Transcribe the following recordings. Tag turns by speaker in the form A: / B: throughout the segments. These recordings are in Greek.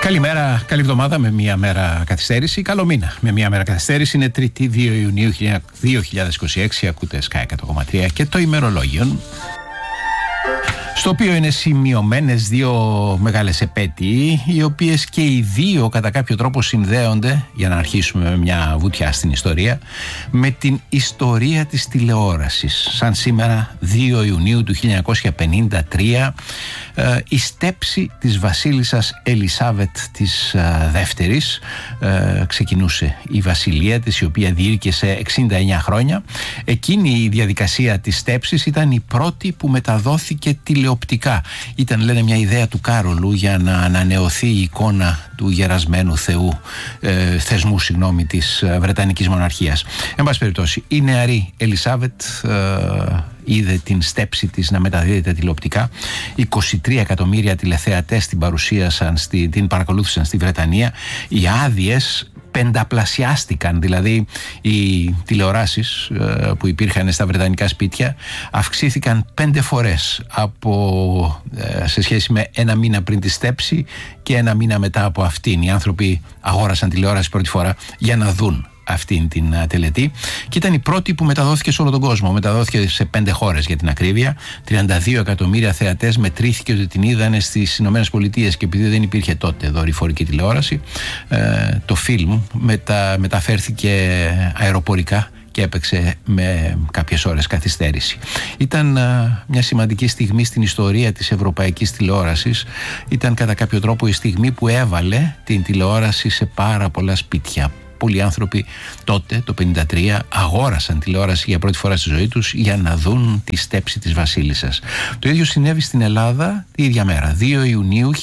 A: Καλημέρα, καλή εβδομάδα με μία μέρα καθυστέρηση. Καλό μήνα με μία μέρα καθυστέρηση. Είναι 3η 2 Ιουνίου 2026. Ακούτε Sky 100,3 και το ημερολόγιο, στο οποίο είναι σημειωμένες δύο μεγάλες επέτειοι, οι οποίες και οι δύο κατά κάποιο τρόπο συνδέονται, για να αρχίσουμε με μια βουτιά στην ιστορία, με την ιστορία της τηλεόρασης. Σαν σήμερα 2 Ιουνίου του 1953, η στέψη της βασίλισσας Ελισάβετ της δεύτερης, ξεκινούσε η βασιλεία της, η οποία διήρκεσε 69 χρόνια. Εκείνη η διαδικασία της στέψης ήταν η πρώτη που μεταδόθηκε τηλεοπτικά. Ήταν, λένε, μια ιδέα του Κάρολου για να ανανεωθεί η εικόνα του γερασμένου θεσμού της Βρετανικής Μοναρχίας. Εν πάση περιπτώσει, η νεαρή Ελισάβετ είδε την στέψη της να μεταδίδεται τηλεοπτικά. 23 εκατομμύρια τηλεθεατές την παρακολούθησαν στη Βρετανία. Οι άδειες πενταπλασιάστηκαν, δηλαδή οι τηλεοράσεις που υπήρχαν στα βρετανικά σπίτια αυξήθηκαν 5 φορές σε σχέση με ένα μήνα πριν τη στέψη και ένα μήνα μετά από αυτήν. Οι άνθρωποι αγόρασαν τηλεόραση πρώτη φορά για να δουν αυτήν την τελετή, και ήταν η πρώτη που μεταδόθηκε σε όλο τον κόσμο. Μεταδόθηκε σε 5 χώρες για την ακρίβεια. 32 εκατομμύρια θεατές μετρήθηκε ότι την είδανε στις Ηνωμένες Πολιτείες, και επειδή δεν υπήρχε τότε δορυφορική τηλεόραση, το φιλμ μεταφέρθηκε αεροπορικά και έπαιξε με κάποιες ώρες καθυστέρηση. Ήταν μια σημαντική στιγμή στην ιστορία της ευρωπαϊκής τηλεόρασης. Ήταν κατά κάποιο τρόπο η στιγμή που έβαλε την τηλεόραση σε πάρα πολλά σπίτια. Πολλοί άνθρωποι τότε, το 1953, αγόρασαν τηλεόραση για πρώτη φορά στη ζωή τους για να δουν τη στέψη της βασίλισσας. Το ίδιο συνέβη στην Ελλάδα τη ίδια μέρα, 2 Ιουνίου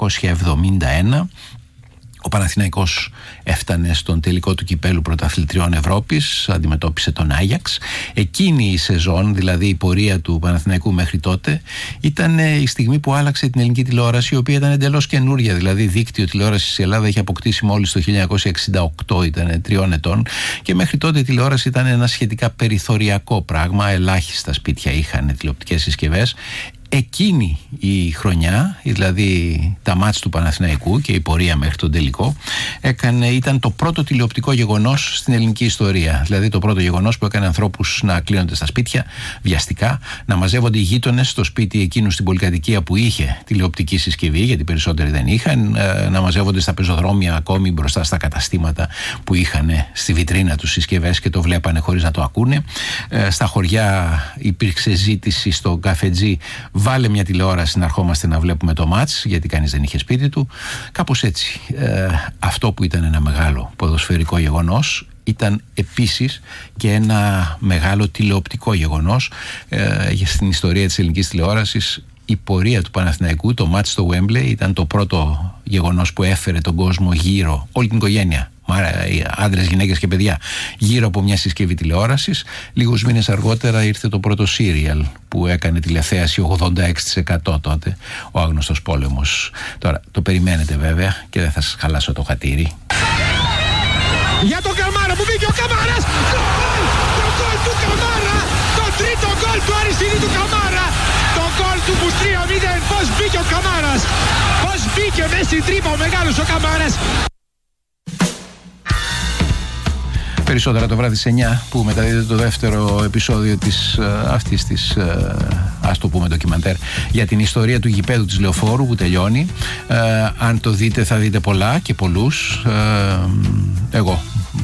A: 1971. Ο Παναθηναϊκός έφτανε στον τελικό του κυπέλου πρωταθλητριών Ευρώπης, αντιμετώπισε τον Άγιαξ. Εκείνη η σεζόν, δηλαδή η πορεία του Παναθηναϊκού μέχρι τότε, ήταν η στιγμή που άλλαξε την ελληνική τηλεόραση, η οποία ήταν εντελώς καινούρια. Δηλαδή, δίκτυο τηλεόρασης στην Ελλάδα είχε αποκτήσει μόλις το 1968, ήταν 3 ετών, και μέχρι τότε η τηλεόραση ήταν ένα σχετικά περιθωριακό πράγμα. Ελάχιστα σπίτια είχαν τηλεοπτικές συσκευές. Εκείνη η χρονιά, δηλαδή τα μάτς του Παναθηναϊκού και η πορεία μέχρι τον τελικό, ήταν το πρώτο τηλεοπτικό γεγονός στην ελληνική ιστορία. Δηλαδή το πρώτο γεγονός που έκανε ανθρώπους να κλείνονται στα σπίτια βιαστικά, να μαζεύονται οι γείτονες στο σπίτι εκείνου στην πολυκατοικία που είχε τηλεοπτική συσκευή, γιατί περισσότεροι δεν είχαν, να μαζεύονται στα πεζοδρόμια, ακόμη μπροστά στα καταστήματα που είχαν στη βιτρίνα τους συσκευές και το βλέπανε χωρίς να το ακούνε. Στα χωριά υπήρξε ζήτηση στο καφετζή, βάλε μια τηλεόραση να ερχόμαστε να βλέπουμε το μάτς, γιατί κανείς δεν είχε σπίτι του. Κάπως έτσι. Αυτό που ήταν ένα μεγάλο ποδοσφαιρικό γεγονός ήταν επίσης και ένα μεγάλο τηλεοπτικό γεγονός στην ιστορία της ελληνικής τηλεόρασης. Η πορεία του Παναθηναϊκού, το μάτς στο Wembley, ήταν το πρώτο γεγονός που έφερε τον κόσμο γύρω, όλη την οικογένεια, άντρες, γυναίκες και παιδιά, γύρω από μια συσκευή τηλεόρασης. Λίγους μήνες αργότερα ήρθε το πρώτο σύριαλ που έκανε τηλεθέαση 86% τότε, ο Άγνωστος Πόλεμος. Τώρα το περιμένετε βέβαια και δεν θα σας χαλάσω το χατήρι.
B: Για τον Καμάρα που μπήκε ο Καμάρας! Το γκολ του Καμάρα! Το τρίτο γκολ του αριστερή του Καμάρα! Το γκολ του Μπουστρία 0! Πώς μπήκε ο Καμάρας! Πώς μπήκε μέσα στην τρύπα ο μεγάλος ο Καμάρας!
A: Περισσότερα το βράδυ σε 9, που μεταδίδεται το δεύτερο επεισόδιο αυτής της, ας το πούμε, ντοκιμαντέρ για την ιστορία του γηπέδου της Λεωφόρου, που τελειώνει. Αν το δείτε θα δείτε πολλά και πολλούς. Εγώ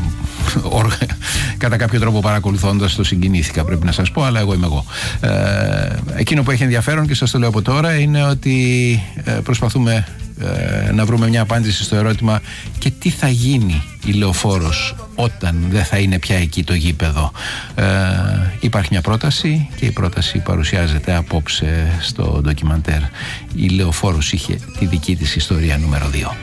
A: κατά κάποιο τρόπο παρακολουθώντας το συγκινήθηκα, πρέπει να σας πω, αλλά εγώ είμαι εγώ. Εκείνο που έχει ενδιαφέρον, και σας το λέω από τώρα, είναι ότι προσπαθούμε να βρούμε μια απάντηση στο ερώτημα και τι θα γίνει η Λεωφόρος όταν δεν θα είναι πια εκεί το γήπεδο. Υπάρχει μια πρόταση και η πρόταση παρουσιάζεται απόψε στο ντοκιμαντέρ. Η Λεωφόρος είχε τη δική της ιστορία νούμερο 2.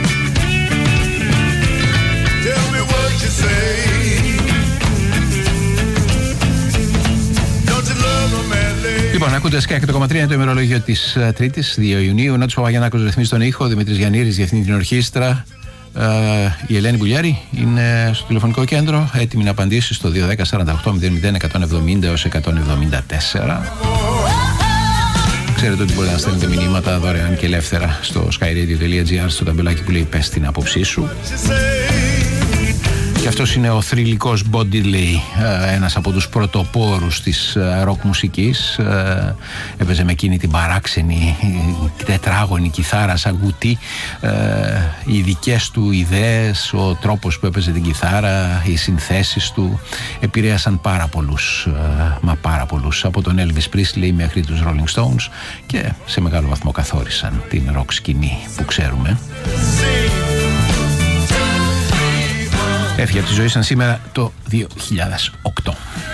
A: Λοιπόν, ακούτε Sky 100,3, είναι το ημερολόγιο της Τρίτης, 2 Ιουνίου. Νότης Παπαγιαννάκος ρυθμίζει τον ήχο, Δημήτρης Γιαννήρης διευθύνει την ορχήστρα. Η Ελένη Μπουλιάρη είναι στο τηλεφωνικό κέντρο, έτοιμη να απαντήσει στο 210 48 00 170 έως 174. Ξέρετε ότι μπορείτε να στέλνετε μηνύματα δωρεάν και ελεύθερα στο skyradio.gr, στο ταμπελάκι που λέει «Πες την άποψή σου». Και αυτός είναι ο θρυλικός Bo Diddley, ένας από τους πρωτοπόρους της ροκ μουσικής. Έπαιζε με εκείνη την παράξενη τετράγωνη κιθάρα σαν κουτί. Οι δικές του ιδέες, ο τρόπος που έπαιζε την κιθάρα, οι συνθέσεις του επηρέασαν πάρα πολλούς, πάρα πολλούς, από τον Elvis Presley μέχρι τους Rolling Stones, και σε μεγάλο βαθμό καθόρισαν την ροκ σκηνή που ξέρουμε. Έφυγε από τη ζωή σαν σήμερα το 2008.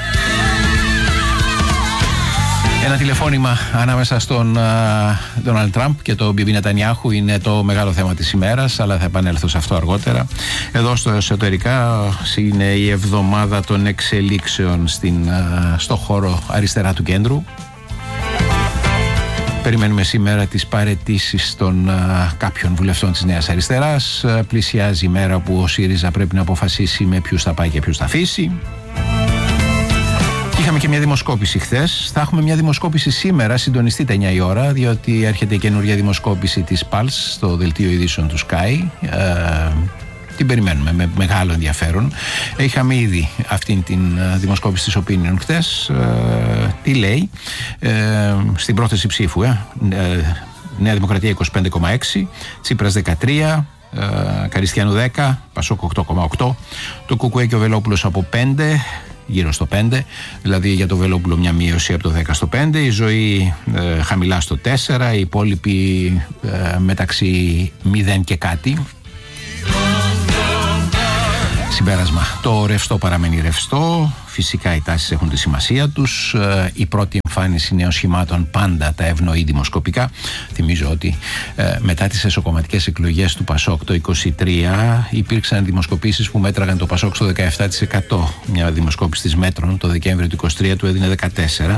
A: Ένα τηλεφώνημα ανάμεσα στον Ντόναλντ Τραμπ και τον Μπιμπι Νετανιάχου είναι το μεγάλο θέμα της ημέρας, αλλά θα επανέλθω σε αυτό αργότερα. Εδώ στο εσωτερικά είναι η εβδομάδα των εξελίξεων στο χώρο αριστερά του κέντρου. Περιμένουμε σήμερα τις παραιτήσεις των κάποιων βουλευτών της Νέας Αριστεράς. Πλησιάζει η μέρα που ο ΣΥΡΙΖΑ πρέπει να αποφασίσει με ποιους θα πάει και ποιους θα αφήσει. Είχαμε και μια δημοσκόπηση χθες. Θα έχουμε μια δημοσκόπηση σήμερα. Συντονιστείτε 9 η ώρα, διότι έρχεται η καινούργια δημοσκόπηση της Pulse στο δελτίο ειδήσεων του Sky. Την περιμένουμε με μεγάλο ενδιαφέρον. Είχαμε ήδη αυτήν την δημοσκόπηση της Opinion χτες. Τι λέει? Στην πρόθεση ψήφου, Νέα Δημοκρατία 25,6, Τσίπρας 13, Καριστιανού 10, Πασόκ 8,8, το Κουκουέ και ο Βελόπουλος από 5, γύρω στο 5, δηλαδή για το Βελόπουλο μια μείωση από το 10 στο 5, η Ζωή χαμηλά στο 4, οι υπόλοιποι μεταξύ 0 και κάτι. Συμπέρασμα. Το ρευστό παραμένει ρευστό. Φυσικά οι τάσεις έχουν τη σημασία τους. Η πρώτη εμφάνιση νέων σχημάτων πάντα τα ευνοεί δημοσκοπικά. Θυμίζω ότι μετά τις εσωκομματικές εκλογές του Πασόκ το 23 υπήρξαν δημοσκοπήσεις που μέτραγαν το Πασόκ στο 17%. Μια δημοσκόπηση της Μέτρων το Δεκέμβριο του 23 του έδινε 14%.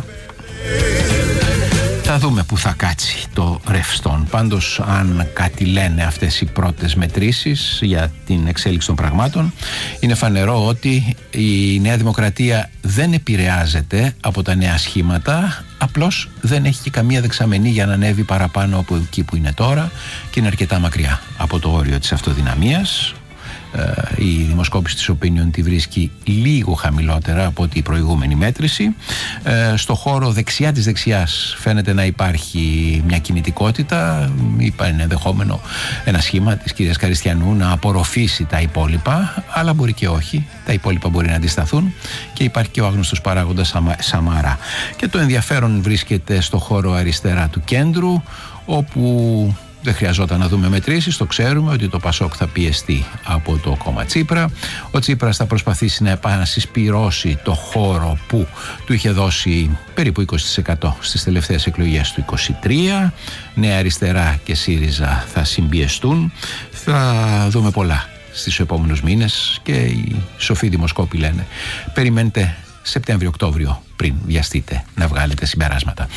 A: Θα δούμε που θα κάτσει το ρευστόν. Πάντως, αν κάτι λένε αυτές οι πρώτες μετρήσεις για την εξέλιξη των πραγμάτων, είναι φανερό ότι η Νέα Δημοκρατία δεν επηρεάζεται από τα νέα σχήματα, απλώς δεν έχει και καμία δεξαμενή για να ανέβει παραπάνω από εκεί που είναι τώρα και είναι αρκετά μακριά από το όριο της αυτοδυναμίας. Η δημοσκόπηση της Opinion τη βρίσκει λίγο χαμηλότερα από την προηγούμενη μέτρηση. Στο χώρο δεξιά της δεξιάς φαίνεται να υπάρχει μια κινητικότητα. Είναι ενδεχόμενο ένα σχήμα της κυρίας Καριστιανού να απορροφήσει τα υπόλοιπα, αλλά μπορεί και όχι. Τα υπόλοιπα μπορεί να αντισταθούν και υπάρχει και ο άγνωστος παράγοντας Σαμαρά. Και το ενδιαφέρον βρίσκεται στο χώρο αριστερά του κέντρου, όπου δεν χρειαζόταν να δούμε μετρήσεις, το ξέρουμε ότι το Πασόκ θα πιεστεί από το κόμμα Τσίπρα. Ο Τσίπρας θα προσπαθήσει να επανασυσπυρώσει το χώρο που του είχε δώσει περίπου 20% στις τελευταίες εκλογές του 23. Νέα Αριστερά και ΣΥΡΙΖΑ θα συμπιεστούν. Θα δούμε πολλά στις επόμενους μήνες και οι σοφοί δημοσκόποι λένε περιμένετε Σεπτέμβριο-Οκτώβριο πριν βιαστείτε να βγάλετε συμπεράσματα.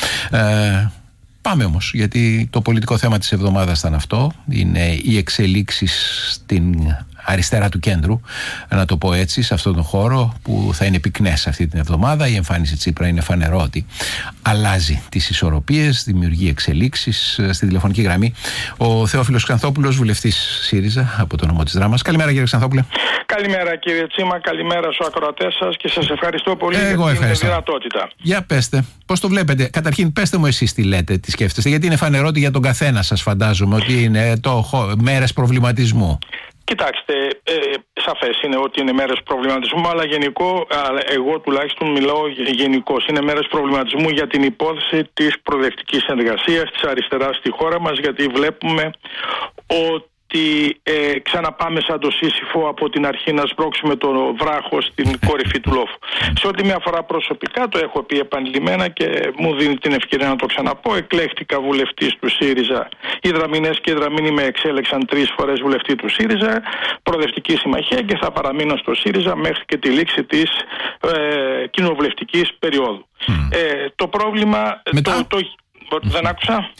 A: Πάμε όμως, γιατί το πολιτικό θέμα της εβδομάδας ήταν αυτό. Είναι οι εξελίξεις στην αριστερά του κέντρου, να το πω έτσι, σε αυτόν τον χώρο που θα είναι πυκνές αυτή την εβδομάδα. Η εμφάνιση Τσίπρα είναι φανερό ότι αλλάζει τις ισορροπίες, δημιουργεί εξελίξεις. Στη τηλεφωνική γραμμή ο Θεόφιλος Ξανθόπουλος, βουλευτής ΣΥΡΙΖΑ από το νομό της Δράμας. Καλημέρα κύριε Ξανθόπουλε.
C: Καλημέρα κύριε Τσίμα, καλημέρα στους ακροατές σας και σας ευχαριστώ πολύ για την δυνατότητα.
A: Για πέστε, πώς το βλέπετε? Καταρχήν πέστε μου εσείς τι λέτε, τι σκέφτεστε, γιατί είναι φανερό ότι για τον καθένα σας φαντάζομαι ότι είναι μέρες προβληματισμού.
C: Κοιτάξτε, σαφές είναι ότι είναι μέρες προβληματισμού, αλλά εγώ τουλάχιστον μιλάω γενικώς. Είναι μέρες προβληματισμού για την υπόθεση της προοδευτικής συνεργασίας της αριστεράς στη χώρα μας, γιατί βλέπουμε ότι ξαναπάμε σαν το Σύσυφο από την αρχή να σπρώξουμε το βράχο στην κορυφή του λόφου. Σε ό,τι με αφορά προσωπικά, το έχω πει επανειλημμένα και μου δίνει την ευκαιρία να το ξαναπώ. Εκλέχτηκα βουλευτής του ΣΥΡΙΖΑ. Οι Δραμηνές και οι Δραμήνοι με εξέλεξαν 3 φορές βουλευτή του ΣΥΡΙΖΑ, προοδευτική συμμαχία, και θα παραμείνω στο ΣΥΡΙΖΑ μέχρι και τη λήξη της κοινοβουλευτικής περίοδου. Το πρόβλημα... δεν άκουσα.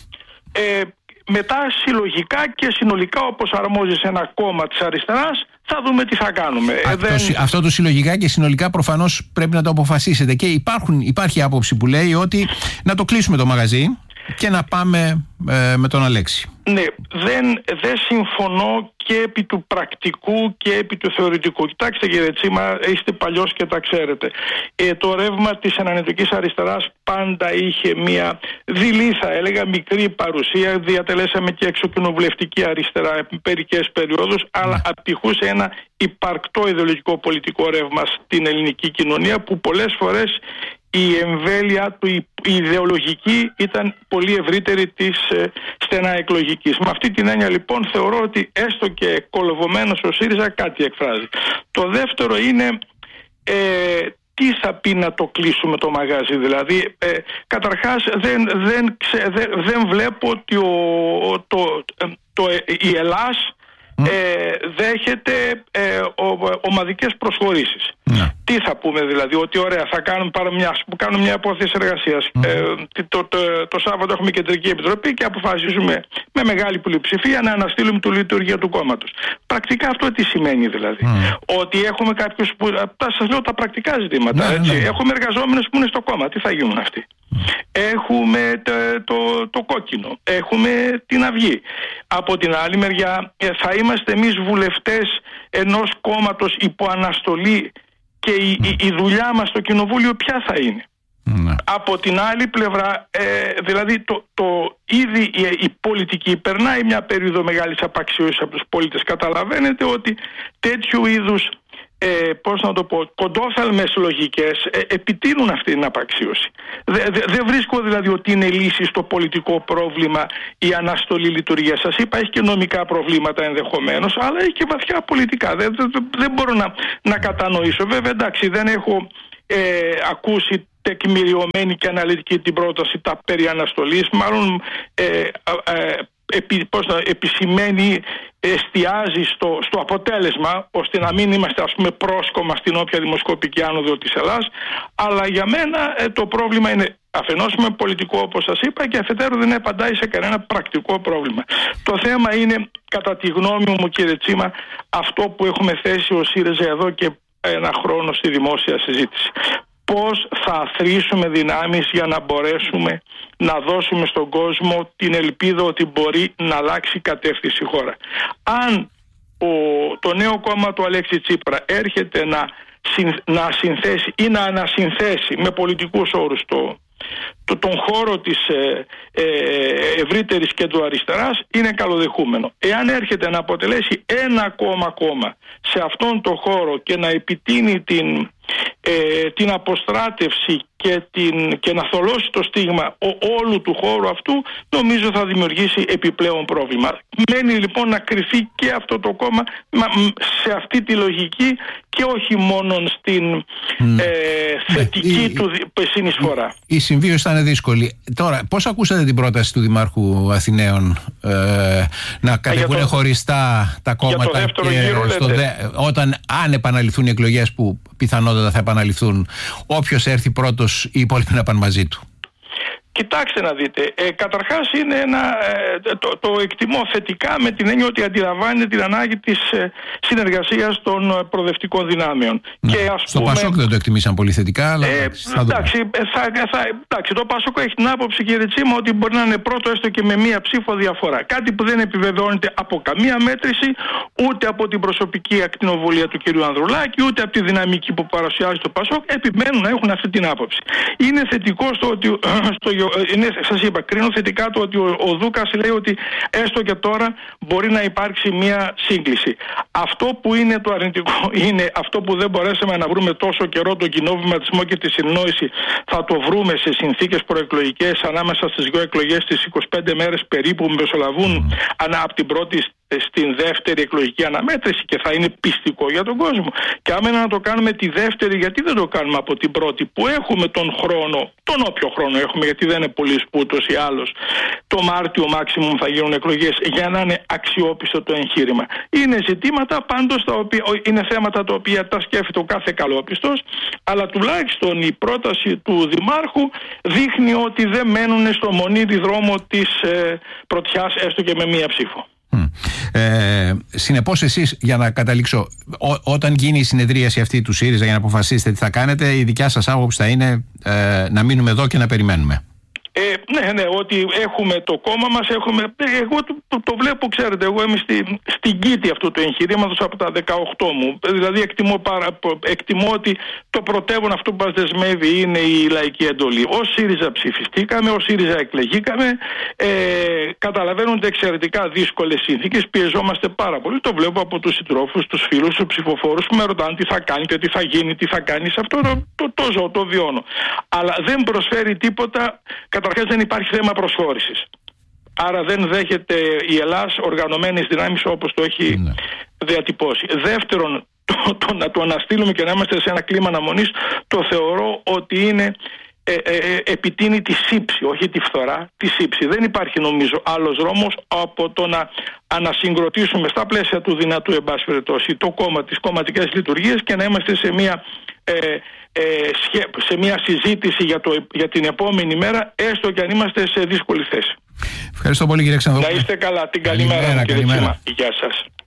A: Μετά
C: συλλογικά και συνολικά, όπως αρμόζει σε ένα κόμμα της αριστεράς, θα δούμε τι θα κάνουμε.
A: Αυτό το συλλογικά και συνολικά προφανώς πρέπει να το αποφασίσετε. Και υπάρχει άποψη που λέει ότι να το κλείσουμε το μαγαζί και να πάμε με τον Αλέξη.
C: Ναι, δεν συμφωνώ και επί του πρακτικού και επί του θεωρητικού. Κοιτάξτε κύριε Τσίμα, είστε παλιός και τα ξέρετε. Το ρεύμα της Ενανετικής Αριστεράς πάντα είχε μια δειλή, θα έλεγα, μικρή παρουσία. Διατελέσαμε και εξοκοινοβουλευτική αριστερά επί μερικές περιόδους, αλλά απηχούσε ένα υπαρκτό ιδεολογικό πολιτικό ρεύμα στην ελληνική κοινωνία που πολλές φορές η εμβέλεια του, η ιδεολογική ήταν πολύ ευρύτερη της στενά εκλογικής. Με αυτή την έννοια λοιπόν θεωρώ ότι έστω και κολοβωμένος ο ΣΥΡΙΖΑ κάτι εκφράζει. Το δεύτερο είναι τι θα πει να το κλείσουμε το μαγάζι. Δηλαδή καταρχάς δεν βλέπω ότι η Ελλάς δέχεται ομαδικές προσχωρήσεις. Τι θα πούμε δηλαδή, ότι ωραία, θα κάνουμε μια υπόθεση εργασίας. Το Σάββατο έχουμε κεντρική επιτροπή και αποφασίζουμε με μεγάλη πλειοψηφία να αναστείλουμε τη λειτουργία του κόμματος. Πρακτικά αυτό τι σημαίνει δηλαδή? Ότι έχουμε κάποιους που, σας λέω τα πρακτικά ζητήματα, έτσι. Έχουμε εργαζόμενους που είναι στο κόμμα, τι θα γίνουν αυτοί? Έχουμε το κόκκινο, έχουμε την Αυγή. Από την άλλη μεριά θα είμαστε εμείς βουλευτές ενός κόμματος υπό αναστολή και η δουλειά μας στο κοινοβούλιο ποια θα είναι? Από την άλλη πλευρά, δηλαδή ήδη η πολιτική περνάει μια περίοδο μεγάλης απαξίωσης από τους πολίτες. Καταλαβαίνετε ότι τέτοιου είδους κοντόφθαλμες λογικές επιτείνουν αυτή την απαξίωση. Δεν βρίσκω δηλαδή ότι είναι λύση στο πολιτικό πρόβλημα η αναστολή λειτουργίας. Σας είπα, έχει και νομικά προβλήματα ενδεχομένως, αλλά έχει και βαθιά πολιτικά. Δεν μπορώ να κατανοήσω. Βέβαια, εντάξει, δεν έχω ακούσει τεκμηριωμένη και αναλυτική την πρόταση τα περί αναστολής. Μάλλον επισημαίνει, εστιάζει στο αποτέλεσμα, ώστε να μην είμαστε, ας πούμε, πρόσκομα στην όποια δημοσκοπική άνοδο της Ελλάδας. Αλλά για μένα το πρόβλημα είναι αφενός με πολιτικό, όπως σας είπα, και αφετέρου δεν απαντάει σε κανένα πρακτικό πρόβλημα. Το θέμα είναι, κατά τη γνώμη μου κύριε Τσίμα, αυτό που έχουμε θέσει ο ΣΥΡΙΖΑ εδώ και ένα χρόνο στη δημόσια συζήτηση. Πώς θα αθροίσουμε δυνάμεις για να μπορέσουμε να δώσουμε στον κόσμο την ελπίδα ότι μπορεί να αλλάξει κατεύθυνση η χώρα. Αν το νέο κόμμα του Αλέξη Τσίπρα έρχεται να συνθέσει ή να ανασυνθέσει με πολιτικούς όρους τον χώρο της ευρύτερης κεντροαριστεράς, είναι καλοδεχούμενο. Εάν έρχεται να αποτελέσει ένα κόμμα σε αυτόν τον χώρο και να επιτείνει την αποστράτευση και να θολώσει το στίγμα όλου του χώρου αυτού, νομίζω θα δημιουργήσει επιπλέον πρόβλημα. Μένει λοιπόν να κρυφεί και αυτό το κόμμα σε αυτή τη λογική και όχι μόνο στην θετική του συνεισφορά.
A: Η συμβίωση θα είναι δύσκολη. Τώρα, πώς ακούσατε την πρόταση του Δημάρχου Αθηναίων να κατεβούν χωριστά τα κόμματα
C: για το δεύτερο γύρο,
A: αν επαναληφθούν οι εκλογές που πιθανότατα θα επαναληφθούν, όποιος έρθει πρώτος οι υπόλοιποι να πάνε μαζί του?
C: Κοιτάξτε να δείτε, καταρχάς είναι το εκτιμώ θετικά, με την έννοια ότι αντιλαμβάνεται την ανάγκη της συνεργασίας των προοδευτικών δυνάμεων. Και
A: στο Πασόκ δεν το εκτιμήσαν πολύ θετικά, αλλά
C: εντάξει, το Πασόκ έχει την άποψη, κύριε Τσίμα, ότι μπορεί να είναι πρώτο έστω και με μία ψήφο διαφορά. Κάτι που δεν επιβεβαιώνεται από καμία μέτρηση, ούτε από την προσωπική ακτινοβολία του κ. Ανδρουλάκη, ούτε από τη δυναμική που παρουσιάζει το Πασόκ. Επιμένουν να έχουν αυτή την άποψη. Είναι θετικό στο ότι σας είπα, κρίνω θετικά το ότι ο Δούκας λέει ότι έστω και τώρα μπορεί να υπάρξει μια σύγκληση. Αυτό που είναι το αρνητικό είναι αυτό που δεν μπορέσαμε να βρούμε τόσο καιρό, τον κοινό βηματισμό και τη συνεννόηση. Θα το βρούμε σε συνθήκες προεκλογικές ανάμεσα στις δύο εκλογές, τις 25 μέρες περίπου που μεσολαβούν από την πρώτη στην δεύτερη εκλογική αναμέτρηση, και θα είναι πιστικό για τον κόσμο. Και άμα να το κάνουμε τη δεύτερη, γιατί δεν το κάνουμε από την πρώτη, που έχουμε τον χρόνο, τον όποιο χρόνο έχουμε, γιατί δεν είναι πολύ ούτως ή άλλως, το Μάρτιο maximum θα γίνουν εκλογές, για να είναι αξιόπιστο το εγχείρημα. Είναι ζητήματα πάντως είναι θέματα τα οποία τα σκέφτεται ο κάθε καλόπιστος, αλλά τουλάχιστον η πρόταση του Δημάρχου δείχνει ότι δεν μένουν στο μονίδι δρόμο της πρωτιάς, έστω και με μία ψήφο.
A: Συνεπώς, εσείς, για να καταλήξω, όταν γίνει η συνεδρίαση αυτή του ΣΥΡΙΖΑ για να αποφασίσετε τι θα κάνετε, η δικιά σας άποψη θα είναι να μείνουμε εδώ και να περιμένουμε?
C: Ναι, ότι έχουμε το κόμμα μας, εγώ το βλέπω, ξέρετε, εγώ είμαι στην κήτη αυτού του εγχειρήματος από τα 18 μου. Δηλαδή εκτιμώ ότι το πρωτεύον αυτό που μας δεσμεύει είναι η λαϊκή εντολή. Ως ΣΥΡΙΖΑ ψηφιστήκαμε, ως ΣΥΡΙΖΑ εκλεγήκαμε, καταλαβαίνονται εξαιρετικά δύσκολες συνθήκες, πιεζόμαστε πάρα πολύ. Το βλέπω από τους συντρόφους, τους φίλους, τους ψηφοφόρους που με ρωτάνε τι θα κάνετε, τι θα γίνει, τι θα κάνεις. Αυτό το ζω, το βιώνω. Αλλά δεν προσφέρει τίποτα. Καταρχάς δεν υπάρχει θέμα προσχώρησης. Άρα δεν δέχεται η Ελλάς οργανωμένες δυνάμεις όπως το έχει διατυπώσει. Δεύτερον, να το αναστείλουμε και να είμαστε σε ένα κλίμα αναμονής, το θεωρώ ότι είναι επιτείνει τη σύψη, όχι τη φθορά, τη σύψη. Δεν υπάρχει, νομίζω, άλλος δρόμος από το να ανασυγκροτήσουμε στα πλαίσια του δυνατού, εν πάση περιπτώσει, το κόμμα, τις κομματικές λειτουργίες και να είμαστε σε μια συζήτηση για την επόμενη μέρα, έστω και αν είμαστε σε δύσκολη θέση.
A: Ευχαριστώ πολύ, κύριε Ξενδόπουλε.
C: Να είστε καλά. Την καλημέρα, κύριε Τσίμα. Γεια σας.